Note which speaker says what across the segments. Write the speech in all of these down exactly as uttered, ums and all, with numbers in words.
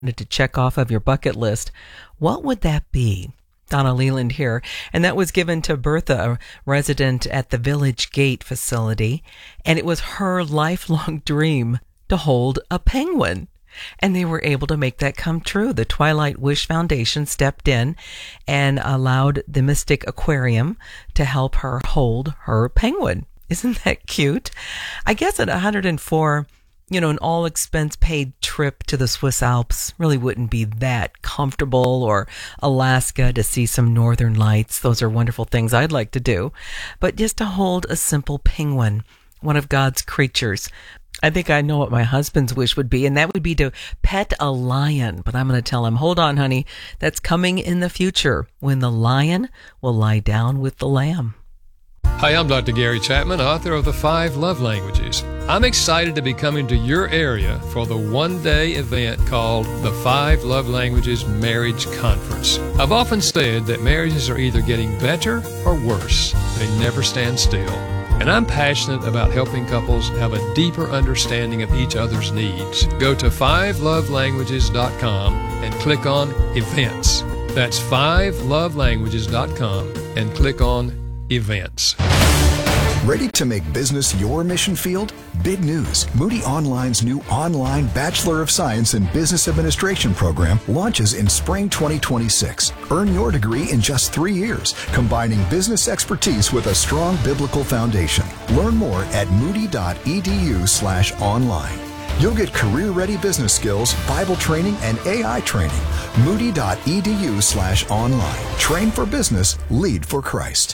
Speaker 1: to check off of your bucket list, what would that be? Donna Leland here, and that was given to Bertha, a resident at the Village Gate facility, and it was her lifelong dream to hold a penguin. And they were able to make that come true. The Twilight Wish Foundation stepped in and allowed the Mystic Aquarium to help her hold her penguin. Isn't that cute? I guess at one hundred four, you know, an all-expense-paid trip to the Swiss Alps really wouldn't be that comfortable, or Alaska to see some northern lights. Those are wonderful things I'd like to do. But just to hold a simple penguin, one of God's creatures. I think I know what my husband's wish would be, and that would be to pet a lion. But I'm going to tell him, hold on, honey, that's coming in the future when the lion will lie down with the lamb.
Speaker 2: Hi, I'm Doctor Gary Chapman, author of The Five Love Languages. I'm excited to be coming to your area for the one-day event called the Five Love Languages Marriage Conference. I've often said that marriages are either getting better or worse. They never stand still. And I'm passionate about helping couples have a deeper understanding of each other's needs. Go to five love languages dot com and click on Events. That's five love languages dot com and click on Events.
Speaker 3: Ready to make business your mission field? Big news. Moody Online's new online Bachelor of Science in Business Administration program launches in spring twenty twenty-six. Earn your degree in just three years, combining business expertise with a strong biblical foundation. Learn more at moody.edu slash online. You'll get career-ready business skills, Bible training, and A I training. Moody.edu slash online. Train for business, lead for Christ.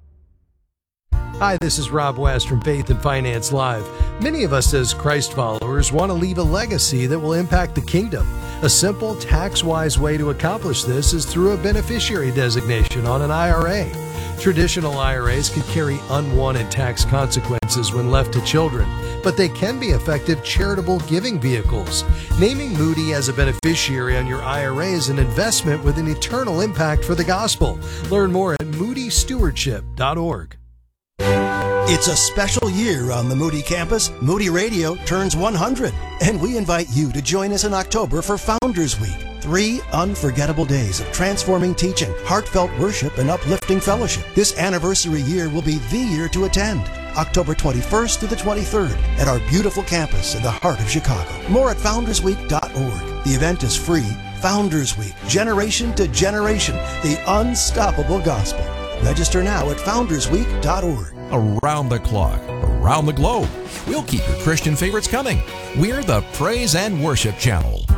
Speaker 4: Hi, this is Rob West from Faith and Finance Live. Many of us as Christ followers want to leave a legacy that will impact the kingdom. A simple, tax-wise way to accomplish this is through a beneficiary designation on an I R A. Traditional I R As can carry unwanted tax consequences when left to children, but they can be effective charitable giving vehicles. Naming Moody as a beneficiary on your I R A is an investment with an eternal impact for the gospel. Learn more at moody stewardship dot org.
Speaker 5: It's a special year on the Moody campus. Moody Radio turns one hundred, and we invite you to join us in October for Founders Week. Three unforgettable days of transforming teaching, heartfelt worship, and uplifting fellowship. This anniversary year will be the year to attend. October twenty-first to the twenty-third at our beautiful campus in the heart of Chicago. More at founders week dot org. The event is free. Founders Week, generation to generation, the unstoppable gospel. Register now at founders week dot org.
Speaker 6: Around the clock, around the globe, we'll keep your Christian favorites coming. We're the Praise and Worship Channel.